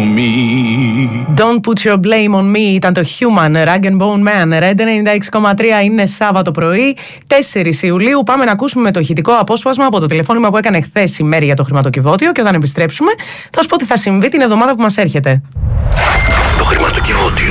Don't put your blame on me ήταν το Human, Rag and Bone Man. Red 96,3 είναι Σάββατο πρωί, 4 Ιουλίου. Πάμε να ακούσουμε με το ηχητικό απόσπασμα από το τηλεφώνημα που έκανε χθες η Μέρη για το χρηματοκιβώτιο. Και όταν επιστρέψουμε, θα σου πω τι θα συμβεί την εβδομάδα που μας έρχεται. Το χρηματοκιβώτιο.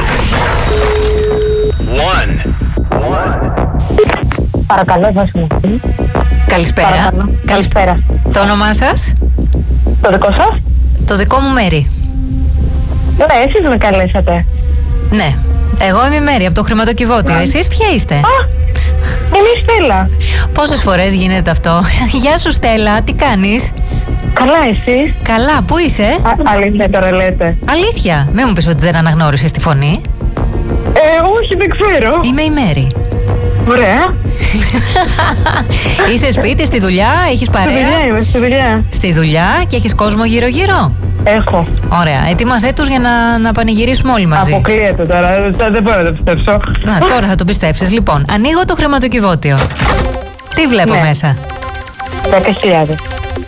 Παρακαλώ, δώστε μου. Καλησπέρα. Παρακαλώ. Καλησπέρα. Το όνομά σας? Το δικό σας? Το δικό μου Μέρη. Ναι, εσείς με καλέσατε. Ναι, εγώ είμαι η Μέρη από το χρηματοκιβώτιο. Εσείς ποια είστε? Είμαι η Στέλλα. Πόσες φορές γίνεται αυτό? Γεια σου Στέλλα, τι κάνεις? Καλά, εσείς? Καλά, πού είσαι? Αλήθεια τώρα λέτε? Αλήθεια, μην μου πεις ότι δεν αναγνώρισες τη φωνή. Όχι, δεν ξέρω. Είμαι η Μέρη. Ωραία. Είσαι σπίτι, στη δουλειά, έχεις παρέα? Στη δουλειά είμαι, στη δουλειά. Στη δουλειά και έχεις κόσμο γύρω-γύρω? Έχω. Ωραία, ετοίμασέ τους για να πανηγυρίσουμε όλοι μαζί. Αποκλείεται τώρα, δεν μπορώ να το πιστέψω. Να, τώρα θα το πιστέψεις. Λοιπόν, ανοίγω το χρηματοκιβώτιο. Τι βλέπω μέσα? 10.000.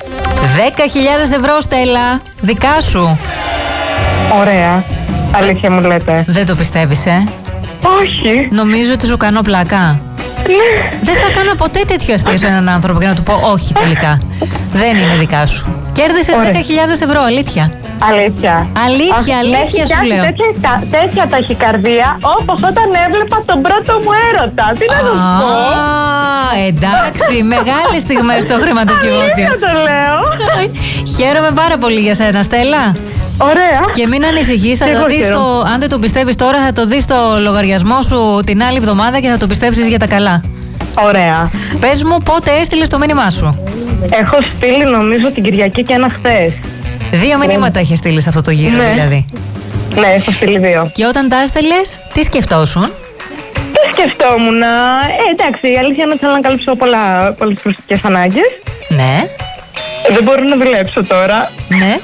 10.000 ευρώ, Στέλλα. Δικά σου. Ωραία. Αλήθεια μου λέτε? Δεν το πιστεύεις, Όχι. Νομίζω ότι σου κάνω πλάκα. Δεν θα κάνω ποτέ τέτοιο αστείο σε έναν άνθρωπο για να του πω όχι τελικά. Δεν είναι δικά σου. Κέρδισες 10.000 ευρώ, αλήθεια. Αλήθεια. Αλήθεια σου λέω. Τέτοια ταχυκαρδία όπως όταν έβλεπα τον πρώτο μου έρωτα. Τι να του πω? Εντάξει, μεγάλες στιγμές στο χρηματοκιβώτιο. Αλήθεια το λέω. Χαίρομαι πάρα πολύ για σένα, Στέλλα. Ωραία. Και μην ανησυχείς, αν δεν το πιστεύεις τώρα, θα το δεις στο λογαριασμό σου την άλλη εβδομάδα και θα το πιστέψεις για τα καλά. Ωραία. Πες μου πότε έστειλες το μήνυμά σου. Έχω στείλει νομίζω την Κυριακή και ένα χθες. 2 μηνύματα έχεις στείλει σε αυτό το γύρο, δηλαδή. Ναι, έχω στείλει 2. Και όταν τα έστελες, τι σκεφτόσουν? Τι σκεφτόμουν? Εντάξει, η αλήθεια είναι ότι θέλω να καλύψω πολλές προσωπικές ανάγκες. Ναι. Δεν μπορώ να δουλέψω τώρα. Ναι.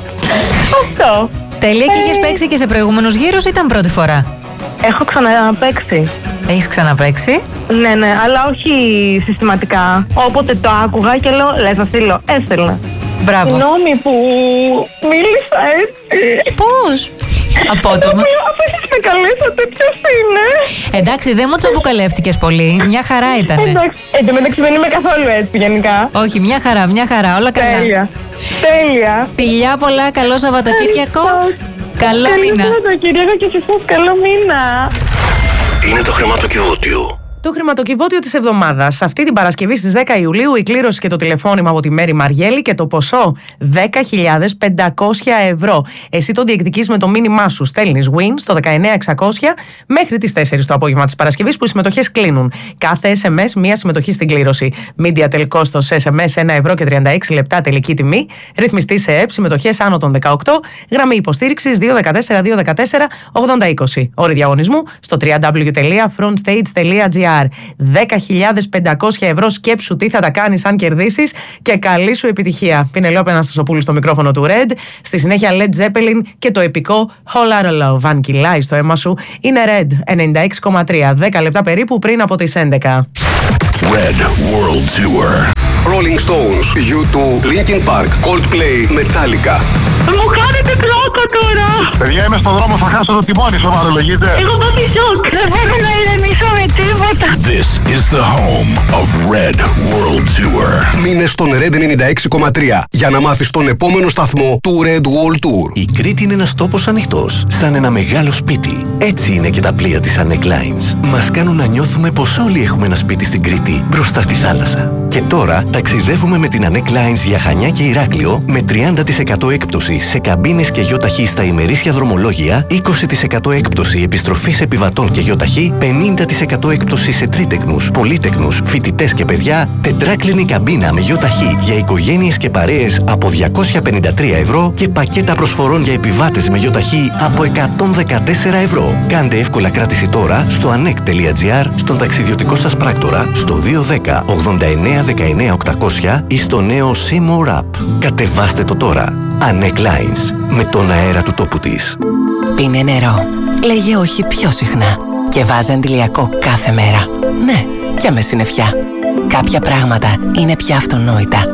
Αυτό. Τέλεια, και είχες παίξει και σε προηγούμενους γύρους ή ήταν πρώτη φορά? Έχω ξαναπαίξει. Έχεις ξαναπαίξει? Ναι, αλλά όχι συστηματικά. Όποτε το άκουγα και λέω, θα στείλω, έστελνα. Μπράβο. Συγγνώμη που μίλησα έτσι. Πώς? Απότομα. Αφού εσείς με καλέσατε, ποιος είναι? Εντάξει, δεν μου τσαμπουκαλεύτηκες πολύ. Μια χαρά ήτανε. Εντάξει, εν τω μεταξύ δεν είμαι καθόλου έτσι γενικά. Όχι, μια χαρά, όλα καλά. Τέλεια. Φιλιά πολλά, καλό Σαββατοκύριακο. Καλό μήνα. Καλό Σαββατοκύριακο και σε εσάς καλό μήνα. Είναι το χρηματοκιβώτιο. Το χρηματοκιβώτιο της εβδομάδας. Αυτή την Παρασκευή στις 10 Ιουλίου η κλήρωση και το τηλεφώνημα από τη Μέρη Μαριέλη και το ποσό 10.500 ευρώ. Εσύ το διεκδικείς με το μήνυμά σου. Στέλνεις win στο 19600 μέχρι τις 4 το απόγευμα της Παρασκευής που οι συμμετοχές κλείνουν. Κάθε SMS μία συμμετοχή στην κλήρωση. Media κόστος SMS 1 ευρώ και 36 λεπτά τελική τιμή. Ρυθμιστή σε ΕΠ, συμμετοχές άνω των 18. Γραμμή υποστήριξης 214-214-8020. Όροι διαγωνισμού στο www.frontstage.gr. 10.500 ευρώ, σκέψου τι θα τα κάνεις αν κερδίσεις και καλή σου επιτυχία. Πινελόπη Αναστασοπούλου στο μικρόφωνο του Red. Στη συνέχεια Led Zeppelin και το επικό Whole Lotta Love. Αν κυλάει στο αίμα σου, είναι Red 96,3. 10 λεπτά περίπου πριν από τις 11. Red World Tour. Rolling Stones, U2, Linkin Park, Coldplay, Metallica. Μου κάνετε πλάκα τώρα. Παιδιά, είμαι στον δρόμο, θα χάσω το τιμόνι, σοβαρολογείτε. Εγώ πάθει σοκ. Δεν μπορώ να ηρεμήσω με τίποτα. This is the home of Red World Tour. Μείνε στον Red 96,3 για να μάθεις τον επόμενο σταθμό του Red World Tour. Η Κρήτη είναι ένας τόπος ανοιχτός, σαν ένα μεγάλο σπίτι. Έτσι είναι και τα πλοία της Anek Lines. Μας κάνουν να νιώθουμε πως όλοι έχουμε ένα σπίτι στην Κρήτη, μπροστά στη θάλασσα. Και τώρα ταξιδεύουμε με την Anek Lines για Χανιά και Ηράκλειο με 30% έκπτωση σε καμπίνες και γιοταχή στα ημερήσια δρομολόγια, 20% έκπτωση επιστροφής επιβατών και γιοταχή, 50% έκπτωση σε τρίτεκνους, πολύτεκνους, φοιτητές και παιδιά, τετράκλινη καμπίνα με γιοταχή για οικογένειες και παρέες από 253 ευρώ και πακέτα προσφορών για επιβάτες με γιοταχή από 114 ευρώ. Κάντε εύκολα κράτηση τώρα στο anek.gr, στον ταξιδιωτικό σας πράκτορα, στο 210 89 19 800 ή στο νέο Seymour App. Κατεβάστε το τώρα. Anek Lines, με τον αέρα του τόπου της. Πίνε νερό. Λέγε όχι πιο συχνά. Και βάζε αντιλιακό κάθε μέρα. Ναι, και με συννεφιά. Κάποια πράγματα είναι πια αυτονόητα.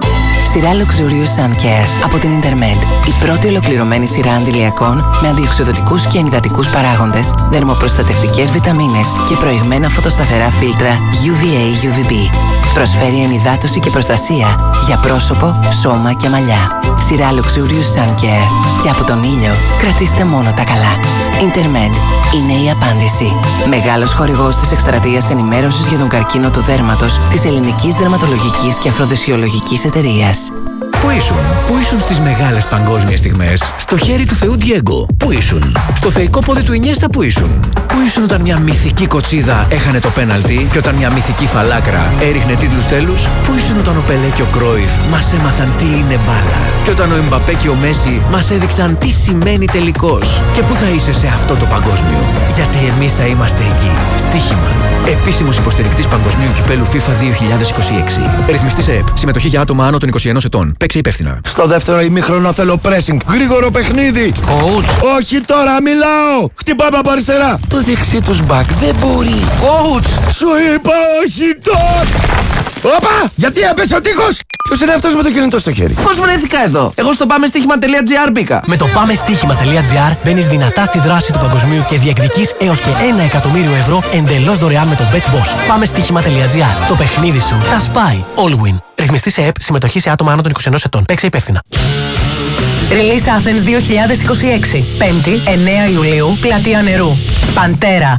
Σειρά Luxurious Sun Care από την Intermed. Η πρώτη ολοκληρωμένη σειρά αντιλιακών με αντιοξυδοτικούς και ενυδατικούς παράγοντες, δερμοπροστατευτικές βιταμίνες και προηγμένα φωτοσταθερά φίλτρα UVA-UVB. Προσφέρει ενυδάτωση και προστασία για πρόσωπο, σώμα και μαλλιά. Σειρά Luxurious Sun Care. Και από τον ήλιο κρατήστε μόνο τα καλά. Intermed είναι η απάντηση. Μεγάλος χορηγός της εκστρατείας ενημέρωσης για τον καρκίνο του δέρματος της Ελληνικής Δερματολογικής και Αφροδεσιολογικής Εταιρείας. Πού ήσουν στις μεγάλες παγκόσμιες στιγμές? Στο χέρι του Θεού Ντιέγκο. Πού ήσουν? Στο θεϊκό πόδι του Ινιέστα. Πού ήσουν? Πού ήσουν όταν μια μυθική κοτσίδα έχανε το πέναλτι και όταν μια μυθική φαλάκρα έριχνε τίτλους τέλους? Πού ήσουν όταν ο Πελέ και ο Κρόιφ μας έμαθαν τι είναι μπάλα? Και όταν ο Εμπαπέ και ο Μέση μας έδειξαν τι σημαίνει τελικός? Και πού θα είσαι σε αυτό το παγκόσμιο? Γιατί εμείς θα είμαστε εκεί. Στοίχημα. Επίσημος υποστηρικτής Παγκοσμίου Κυπέλου FIFA 2026. Ρυθμιστής ΕΕΠ. Συμμετοχή για άτομα άνω των 21 ετών. Παίξε υπεύθυνα. Στο δεύτερο ημίχρονο θέλω pressing. Γρήγορο παιχνίδι. Coach. Όχι τώρα, μιλάω. Χτυπάμε από αριστερά. Το δεξί τους μπακ δεν μπορεί. Coach. Σου είπα όχι τώρα. Όπα! Γιατί έπεσε ο τείχος! Ποιος είναι αυτός με το κινητό στο χέρι? Πώς βρέθηκα εδώ? Εγώ στο πάμεστίχημα.gr μπήκα. Με το πάμεστίχημα.gr μπαίνεις δυνατά στη δράση του παγκοσμίου και διεκδικείς έως και 1 εκατομμύριο ευρώ εντελώς δωρεάν με το BetBoss. Πάμεστίχημα.gr. Το παιχνίδι σου τα σπάει. All win. Ρυθμιστή σε ΕΕΠ. Συμμετοχή σε άτομα άνω των 21 ετών. Παίξε υπεύθυνα. Release Athens 2026. 5η, 9 Ιουλίου, Πλατεία Νερού. Παντέρα.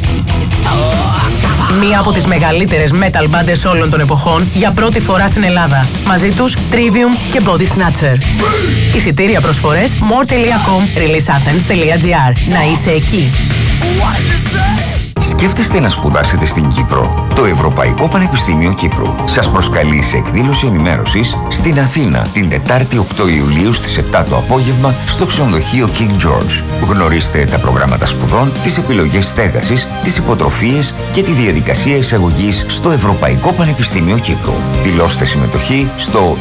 Μία από τις μεγαλύτερες metal μπάντες όλων των εποχών για πρώτη φορά στην Ελλάδα. Μαζί τους Trivium και Body Snatcher. Εισιτήρια προσφορές more.com, releaseathens.gr. Να είσαι εκεί. Σκέφτεστε να σπουδάσετε στην Κύπρο? Το Ευρωπαϊκό Πανεπιστήμιο Κύπρου σας προσκαλεί σε εκδήλωση ενημέρωσης στην Αθήνα την Τετάρτη 8 Ιουλίου στις 7 το απόγευμα στο ξενοδοχείο King George. Γνωρίστε τα προγράμματα σπουδών, τις επιλογές στέγασης, τις υποτροφίες και τη διαδικασία εισαγωγής στο Ευρωπαϊκό Πανεπιστήμιο Κύπρου. Δηλώστε συμμετοχή στο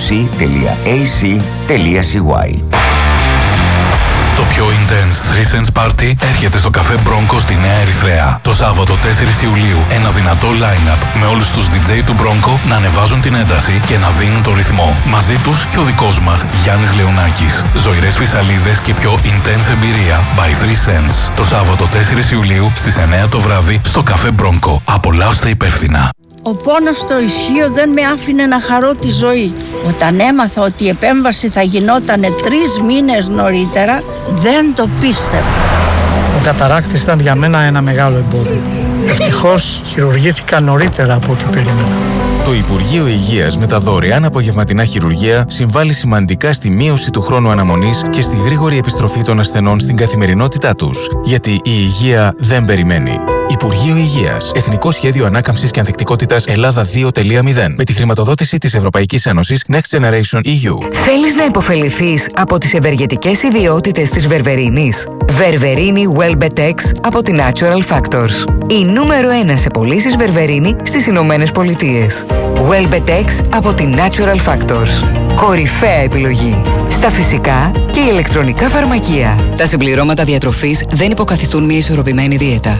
euc.ac.cy. Το πιο intense 3 Cents Party έρχεται στο καφέ Bronco στη Νέα Ερυθρέα. Το Σάββατο 4 Ιουλίου ένα δυνατό line-up με όλους τους DJ του Bronco να ανεβάζουν την ένταση και να δίνουν το ρυθμό. Μαζί τους και ο δικός μας Γιάννης Λεωνάκης. Ζωηρές φυσαλίδες και πιο intense εμπειρία by 3 Cents. Το Σάββατο 4 Ιουλίου στις 9 το βράδυ στο καφέ Bronco. Απολαύστε υπεύθυνα. Ο πόνος στο ισχύο δεν με άφηνε να χαρώ τη ζωή. Όταν έμαθα ότι η επέμβαση θα γινότανε 3 μήνες νωρίτερα, δεν το πίστευα. Ο καταράκτης ήταν για μένα ένα μεγάλο εμπόδιο. Ευτυχώς χειρουργήθηκα νωρίτερα από ό,τι περίμενα. Το Υπουργείο Υγείας με τα δωρεάν απογευματινά χειρουργία συμβάλλει σημαντικά στη μείωση του χρόνου αναμονής και στη γρήγορη επιστροφή των ασθενών στην καθημερινότητά τους. Γιατί η υγεία δεν περιμένει. Υπουργείο Υγείας. Εθνικό Σχέδιο Ανάκαμψης και Ανθεκτικότητας Ελλάδα 2.0. Με τη χρηματοδότηση της Ευρωπαϊκής Ένωσης Next Generation EU. Θέλεις να υποφεληθείς από τις ευεργετικές ιδιότητες της Βερβερίνης? Βερβερίνη Wellbetex από τη Natural Factors. Η νούμερο 1 σε πωλήσεις Βερβερίνη στις Ηνωμένες Πολιτείες. Wellbetex από τη Natural Factors. Κορυφαία επιλογή στα φυσικά και ηλεκτρονικά φαρμακεία. Τα συμπληρώματα διατροφής δεν υποκαθιστούν μια ισορροπημένη δίαιτα.